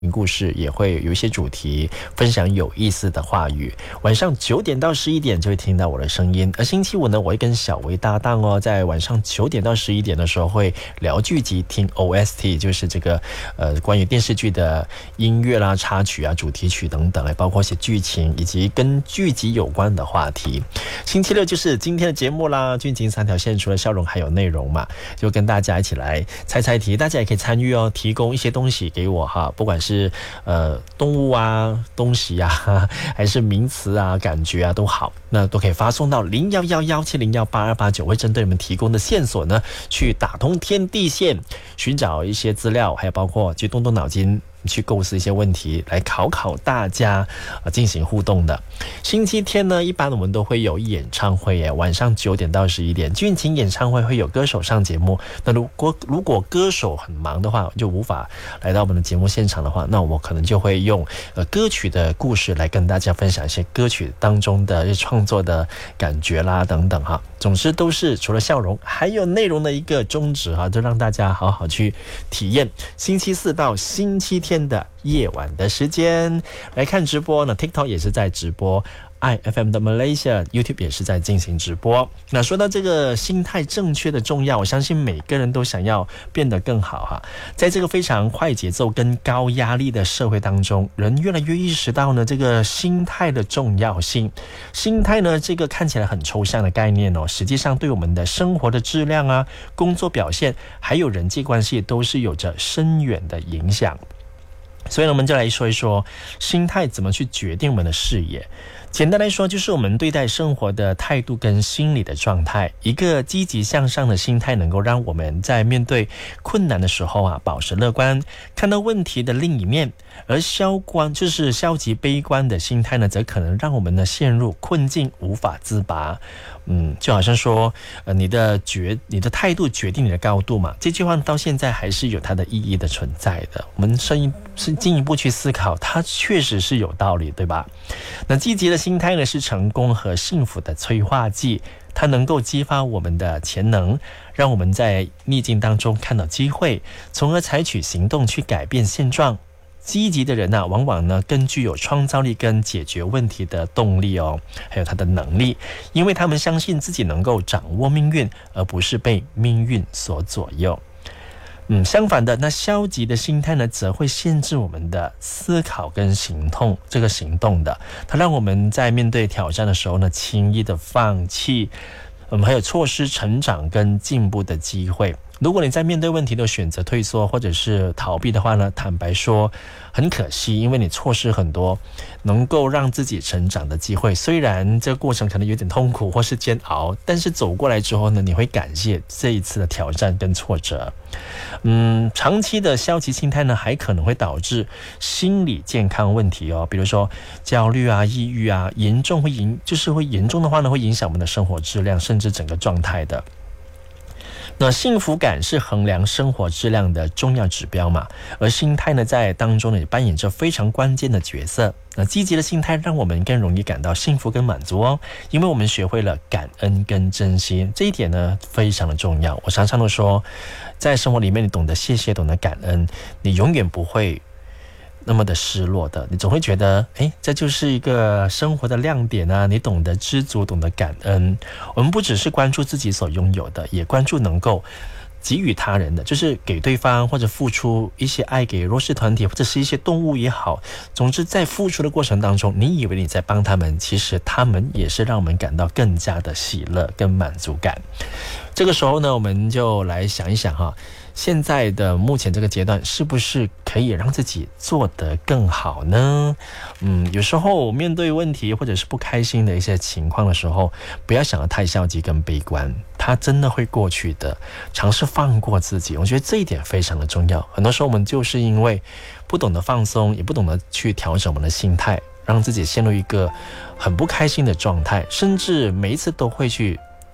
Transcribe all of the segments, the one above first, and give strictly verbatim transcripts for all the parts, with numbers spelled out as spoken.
故事，也会有一些主题分享有意思的话语。晚上九点到十一点就会听到我的声音，而星期五呢，我会跟小薇搭档哦，在晚上九点到十一点的时候会聊剧集，听 O S T， 就是这个呃关于电视剧的音乐啦、插曲啊、主题曲等等，包括一些剧情以及跟剧集有关的话题。星期六就是今天的节目啦，剧情三条线，除了笑容还有内容嘛，就跟大家一起来猜猜题，大家也可以参与哦，提供一些东西给我哈，不管是是呃动物啊、东西啊，还是名词啊、感觉啊都好，那都可以发送到零一一一七零一八二八九，会针对你们提供的线索呢，去打通天地线，寻找一些资料，还有包括去动动脑筋，去构思一些问题来考考大家，呃，进行互动的。星期天呢，一般我们都会有演唱会耶，晚上九点到十一点，剧情演唱会会有歌手上节目。那如果如果歌手很忙的话，就无法来到我们的节目现场的话，那我可能就会用呃歌曲的故事来跟大家分享一些歌曲当中的一些创作的感觉啦等等哈。总之都是除了笑容还有内容的一个宗旨哈，就让大家好好去体验星期四到星期天的夜晚的时间来看直播呢。 TikTok 也是在直播，I F M 的 Malaysia YouTube 也是在进行直播。那说到这个心态正确的重要，我相信每个人都想要变得更好哈。在这个非常快节奏跟高压力的社会当中，人越来越意识到呢这个心态的重要性。心态呢这个看起来很抽象的概念哦，实际上对我们的生活的质量啊、工作表现还有人际关系都是有着深远的影响。所以我们就来说一说心态怎么去决定我们的视野。简单来说，就是我们对待生活的态度跟心理的状态。一个积极向上的心态能够让我们在面对困难的时候啊，保持乐观，看到问题的另一面。而消观就是消极悲观的心态呢，则可能让我们呢陷入困境，无法自拔。嗯，就好像说，呃，你的决你的态度决定你的高度嘛。这句话到现在还是有它的意义的存在的。我们深一是进一步去思考，它确实是有道理，对吧？那积极的心态呢，是成功和幸福的催化剂，它能够激发我们的潜能，让我们在逆境当中看到机会，从而采取行动去改变现状。积极的人啊，往往呢更具有创造力跟解决问题的动力哦，还有他的能力，因为他们相信自己能够掌握命运，而不是被命运所左右。嗯，相反的，那消极的心态呢，则会限制我们的思考跟行动，这个行动的，它让我们在面对挑战的时候呢，轻易的放弃，嗯，还有错失成长跟进步的机会。如果你在面对问题都选择退缩或者是逃避的话呢，坦白说很可惜，因为你错失很多能够让自己成长的机会。虽然这个过程可能有点痛苦或是煎熬，但是走过来之后呢，你会感谢这一次的挑战跟挫折。嗯，长期的消极心态呢，还可能会导致心理健康问题哦，比如说焦虑啊、抑郁啊，严重会影就是会严重的话呢，会影响我们的生活质量，甚至整个状态的。那幸福感是衡量生活质量的重要指标嘛，而心态呢，在当中呢也扮演着非常关键的角色。那积极的心态让我们更容易感到幸福跟满足哦，因为我们学会了感恩跟珍惜，这一点呢非常的重要。我常常都说，在生活里面你懂得谢谢，懂得感恩，你永远不会那么的失落的，你总会觉得诶，这就是一个生活的亮点啊！你懂得知足，懂得感恩。我们不只是关注自己所拥有的，也关注能够给予他人的，就是给对方或者付出一些爱给弱势团体或者是一些动物也好。总之在付出的过程当中，你以为你在帮他们，其实他们也是让我们感到更加的喜乐跟满足感。这个时候呢，我们就来想一想哈，现在的目前这个阶段是不是可以让自己做得更好呢？嗯，有时候面对问题或者是不开心的一些情况的时候，不要想得太消极跟悲观，它真的会过去的。尝试放过自己，我觉得这一点非常的重要。很多时候我们就是因为不懂得放松，也不懂得去调整我们的心态，让自己陷入一个很不开心的状态，甚至每一次都会去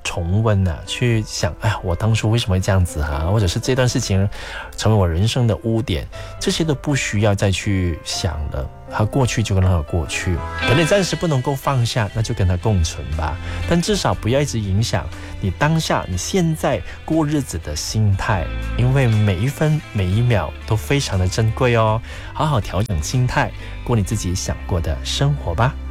重温啊，去想，哎呀，我当初为什么会这样子啊？或者是这段事情成为我人生的污点，这些都不需要再去想了。它过去就跟它过去，可能你暂时不能够放下，那就跟它共存吧。但至少不要一直影响你当下、你现在过日子的心态，因为每一分每一秒都非常的珍贵哦。好好调整心态，过你自己想过的生活吧。